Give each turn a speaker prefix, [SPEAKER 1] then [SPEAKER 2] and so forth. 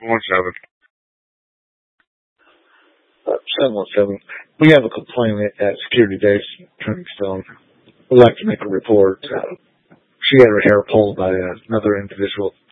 [SPEAKER 1] 717.
[SPEAKER 2] 717. We have a complainant at Security Base Turningstone. We'd like to make a report. She had her hair pulled by another individual.